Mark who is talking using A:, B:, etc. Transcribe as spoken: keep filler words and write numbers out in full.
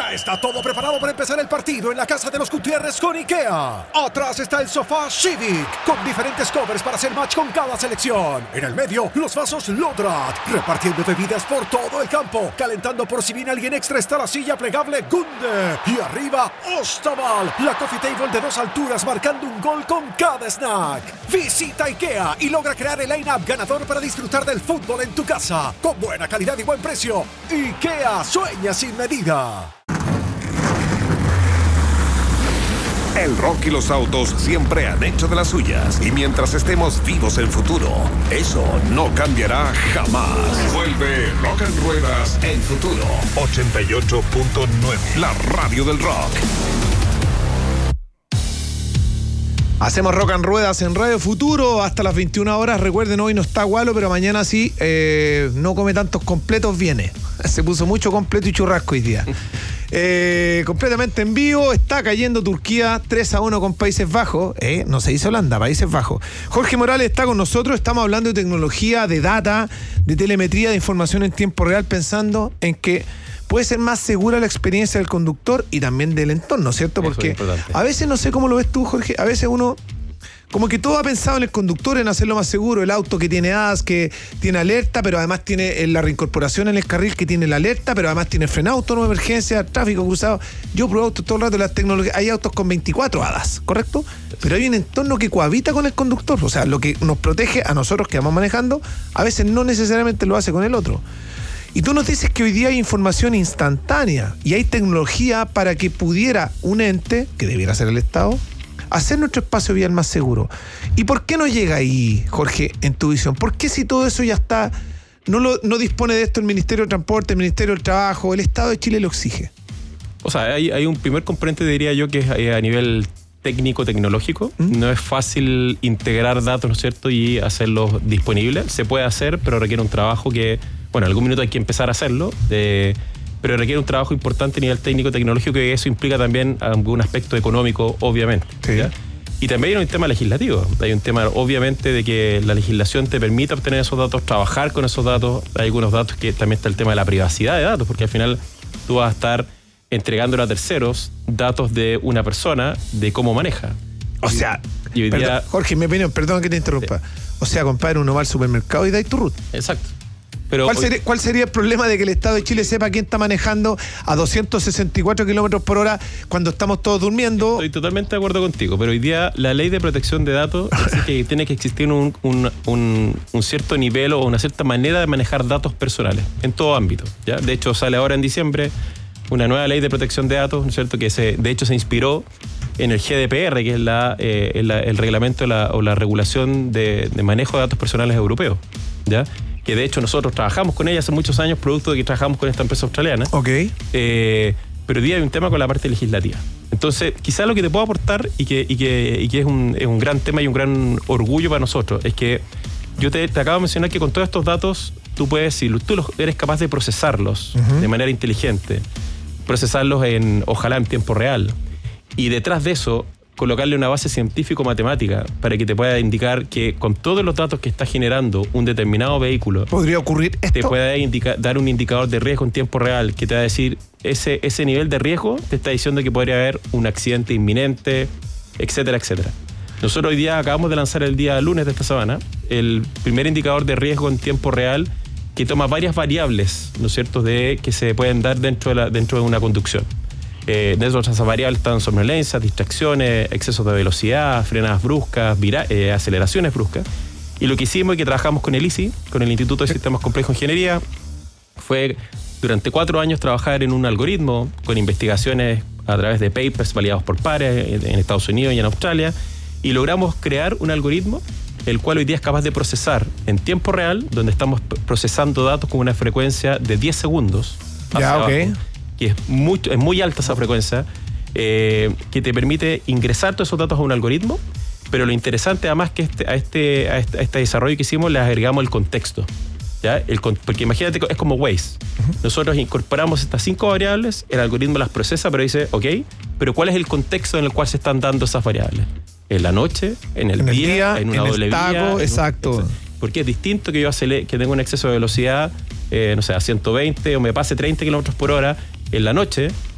A: Ya está todo preparado para empezar el partido en la casa de los Gutiérrez con IKEA. Atrás está el sofá Civic, con diferentes covers para hacer match con cada selección. En el medio, los vasos Lodrat, repartiendo bebidas por todo el campo. Calentando por si viene alguien extra está la silla plegable Gunde. Y arriba, Ostaval, la coffee table de dos alturas marcando un gol con cada snack. Visita IKEA y logra crear el line-up ganador para disfrutar del fútbol en tu casa. Con buena calidad y buen precio. IKEA, sueña sin medida.
B: El rock y los autos siempre han hecho de las suyas. Y mientras estemos vivos en futuro, eso no cambiará jamás. Vuelve Rock and Ruedas en Futuro. ochenta y ocho punto nueve. La radio del rock.
C: Hacemos Rock and Ruedas en Radio Futuro hasta las veintiuna horas. Recuerden, hoy no está Gualo, pero mañana sí. Eh, no come tantos completos, viene. Se puso mucho completo y churrasco hoy día. Eh, completamente en vivo, está cayendo Turquía tres a uno con Países Bajos. Eh, no se dice Holanda, Países Bajos. Jorge Morales está con nosotros. Estamos hablando de tecnología, de data, de telemetría, de información en tiempo real, pensando en que puede ser más segura la experiencia del conductor y también del entorno, ¿cierto? Porque a veces, no sé cómo lo ves tú, Jorge, a veces uno como que todo ha pensado en el conductor, en hacerlo más seguro. El auto que tiene A D A S, que tiene alerta, pero además tiene la reincorporación en el carril, que tiene la alerta, pero además tiene frenado autónomo, emergencia, tráfico cruzado. Yo pruebo autos todo el rato, las tecnologías. Hay autos con veinticuatro A D A S, ¿correcto? Pero hay un entorno que cohabita con el conductor. O sea, lo que nos protege a nosotros que vamos manejando, a veces no necesariamente lo hace con el otro. Y tú nos dices que hoy día hay información instantánea y hay tecnología para que pudiera un ente, que debiera ser el Estado, hacer nuestro espacio vial más seguro. ¿Y por qué no llega ahí, Jorge, en tu visión? ¿Por qué si todo eso ya está, no, lo, no dispone de esto el Ministerio de Transporte, el Ministerio del Trabajo, el Estado de Chile lo exige?
D: O sea, hay, hay un primer componente, diría yo, que es a nivel técnico, tecnológico. ¿Mm? No es fácil integrar datos, ¿no es cierto?, y hacerlos disponibles. Se puede hacer, pero requiere un trabajo que, bueno, en algún minuto hay que empezar a hacerlo, eh, pero requiere un trabajo importante a nivel técnico-tecnológico y eso implica también algún aspecto económico, obviamente. Sí. ¿Ya? Y también hay un tema legislativo. Hay un tema, obviamente, de que la legislación te permita obtener esos datos, trabajar con esos datos. Hay algunos datos que también está el tema de la privacidad de datos, porque al final tú vas a estar entregándole a terceros datos de una persona de cómo maneja.
C: O sea, y hoy perdón, día, Jorge, mi opinión, perdón que te interrumpa. Sí. O sea, compadre, uno va al supermercado y da tu ruta.
D: Exacto.
C: Pero ¿Cuál, hoy, sería, ¿Cuál sería el problema de que el Estado de Chile sepa quién está manejando a doscientos sesenta y cuatro kilómetros por hora cuando estamos todos durmiendo?
D: Estoy totalmente de acuerdo contigo, pero hoy día la ley de protección de datos dice que tiene que existir un, un, un, un cierto nivel o una cierta manera de manejar datos personales en todo ámbito, ¿ya? De hecho, sale ahora en diciembre una nueva ley de protección de datos, ¿no es cierto?, que se, de hecho se inspiró en el G D P R, que es la, eh, la, el reglamento la, o la regulación de, de manejo de datos personales europeos, ¿ya? Que de hecho nosotros trabajamos con ella hace muchos años, producto de que trabajamos con esta empresa australiana.
C: Ok.
D: Eh, pero hoy día hay un tema con la parte legislativa. Entonces, quizás lo que te puedo aportar y que, y que, y que es, un, es un gran tema y un gran orgullo para nosotros, es que yo te, te acabo de mencionar que con todos estos datos, tú puedes, si tú los, eres capaz de procesarlos uh-huh. de manera inteligente, procesarlos en, ojalá en tiempo real, y detrás de eso, colocarle una base científico-matemática para que te pueda indicar que con todos los datos que está generando un determinado vehículo,
C: ¿podría ocurrir esto?
D: Te pueda indica, dar un indicador de riesgo en tiempo real que te va a decir ese, ese nivel de riesgo te está diciendo que podría haber un accidente inminente, etcétera, etcétera. Nosotros hoy día acabamos de lanzar el día lunes de esta semana el primer indicador de riesgo en tiempo real que toma varias variables, ¿no es cierto?, de que se pueden dar dentro de, la, dentro de una conducción. Eh, dentro de esas variables están somnolencias, distracciones, excesos de velocidad, frenadas bruscas, vira, eh, aceleraciones bruscas. Y lo que hicimos y que trabajamos con el I S I, con el Instituto de Sistemas Complejos de Ingeniería, fue durante cuatro años trabajar en un algoritmo con investigaciones a través de papers validados por pares en Estados Unidos y en Australia, y logramos crear un algoritmo el cual hoy día es capaz de procesar en tiempo real, donde estamos procesando datos con una frecuencia de diez segundos.
C: Ya, ok.
D: Abajo, que es muy, es muy alta esa frecuencia, eh, que te permite ingresar todos esos datos a un algoritmo, pero lo interesante además que este, a, este, a, este, a este desarrollo que hicimos le agregamos el contexto, ¿ya? El, porque imagínate, es como Waze. Uh-huh. Nosotros incorporamos estas cinco variables, el algoritmo las procesa, pero dice, ok, pero ¿cuál es el contexto en el cual se están dando esas variables? ¿En la noche? ¿En el,
C: en
D: día,
C: el día?
D: ¿En una
C: en
D: doble
C: el taco?
D: vía?
C: Exacto.
D: Un, porque es distinto que yo acelere, que tenga un exceso de velocidad, eh, no sé, a ciento veinte o me pase treinta kilómetros por hora en la noche,